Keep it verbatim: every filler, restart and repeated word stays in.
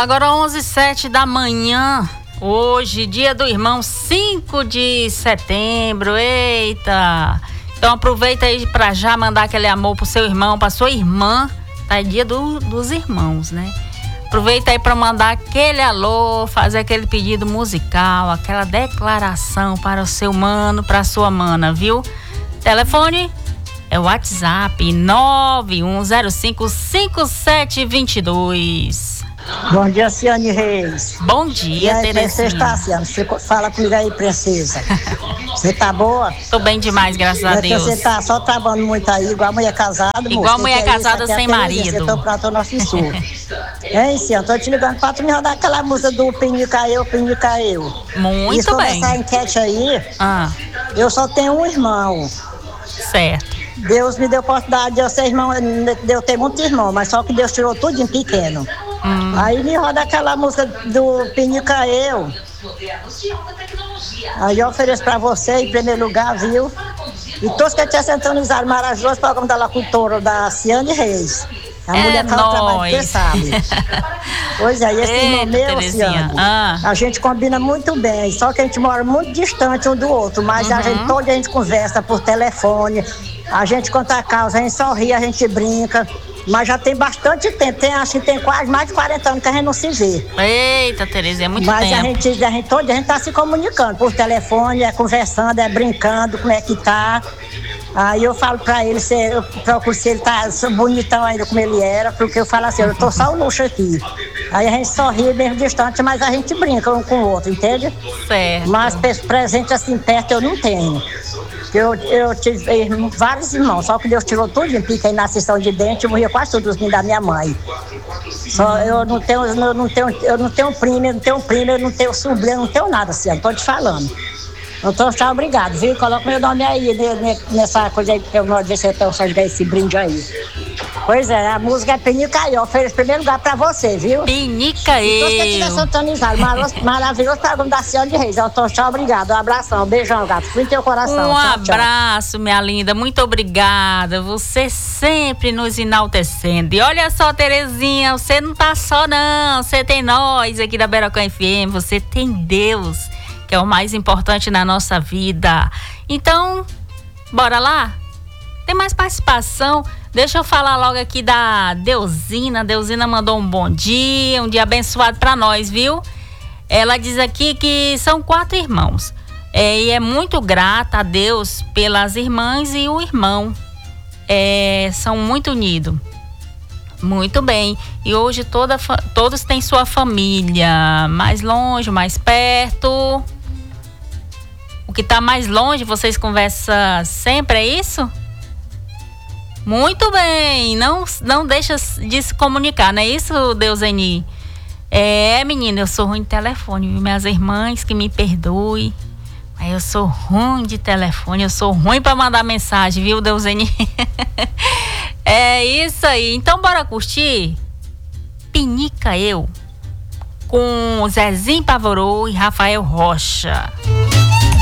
Agora onze e sete da manhã, hoje, dia do irmão, cinco de setembro, eita! Então aproveita aí pra já mandar aquele amor pro seu irmão, pra sua irmã, tá? É dia do, dos irmãos, né? Aproveita aí pra mandar aquele alô, fazer aquele pedido musical, aquela declaração para o seu mano, pra sua mana, viu? Telefone é o WhatsApp nove um zero cinco, cinco sete dois dois. Bom dia, Ciane Reis. Bom dia, Terezinha. Terezinha. Você está, Ciane? Você fala comigo aí, princesa. Você tá boa? Tô bem demais, graças a Deus. Você tá só trabalhando muito aí, igual a mulher casada. Igual moço. mulher Que é casada isso? sem Aqui é marido. Eu tô pra tua nossa sul. Hein, Ciane? Tô te ligando pra tu me rodar aquela música do Pinica Eu, Pinica Eu. Muito e sobre bem. essa enquete aí, Ah, eu só tenho um irmão. certo. Deus me deu a oportunidade de eu ser irmão, de eu ter muitos irmãos, mas só que Deus tirou tudo em pequeno. Hum. Aí me roda aquela música do Pinica Eu. Aí eu ofereço pra você em primeiro lugar, viu? E todos que tinham sintonizaram maravilhoso programa da locutora da Ciane Reis. A É mulher fala o trabalho que nóis. sabe. Pois é, e esse Eita, irmão meu, Terezinha. Ciane, Ah. a gente combina muito bem, só que a gente mora muito distante um do outro, mas Uhum. a gente, todo dia a gente conversa por telefone, a gente conta a causa, a gente sorri, a gente brinca, mas já tem bastante tempo, tem, acho que tem quase mais de quarenta anos que a gente não se vê. Eita, Terezinha, é muito Mas tempo. a gente, a gente, todo dia a gente tá se comunicando por telefone, é conversando, é brincando, como é que tá. Aí eu falo pra ele, se, eu procuro se ele tá bonitão ainda como ele era, porque eu falo assim, eu tô só o luxo aqui. Aí a gente sorri mesmo distante, mas a gente brinca um com o outro, entende? Certo. Mas presente assim perto eu não tenho. Eu, eu tive vários irmãos, só que Deus tirou tudo em pica aí na sessão de dente, eu morria quase todos os da minha mãe. Só eu não tenho, eu não tenho, eu não tenho primo, eu não tenho primo, eu não tenho sobrinho, eu não tenho nada assim, eu tô te falando. Então, tchau, obrigado, viu? Coloca meu nome aí nessa coisa aí, pra eu não ver se eu tenho só ganhar esse brinde aí. Pois é, a música é Pinica Eu, ofereço em primeiro lugar pra você, viu? Pinica Então, se você tiver Eu. sintonizado, maravilhoso, maravilhoso programa da Ciane Reis. Então, tchau, obrigado, um abração, um beijão, gato, fui no teu coração. Um tchau, tchau. abraço, minha linda, muito obrigada. Você sempre nos enaltecendo. E olha só, Terezinha, você não tá só não, você tem nós aqui da Berocã F M, você tem Deus, que é o mais importante na nossa vida. Então, bora lá? Tem mais participação? Deixa eu falar logo aqui da Deusina. Deusina mandou um bom dia, um dia abençoado pra nós, viu? Ela diz aqui que são quatro irmãos. É, e é muito grata a Deus pelas irmãs e o irmão. É, são muito unidos. Muito bem. E hoje toda, todos têm sua família. Mais longe, mais perto. O que tá mais longe, vocês conversam sempre, é isso? Muito bem. Não, não deixa de se comunicar, não é isso, Deuseni? É, menina, eu sou ruim de telefone, viu? Minhas irmãs que me perdoem. Mas eu sou ruim de telefone, eu sou ruim pra mandar mensagem, viu, Deuseni? É isso aí. Então, bora curtir? Pinica Eu, com Zezinho Pavorô e Rafael Rocha.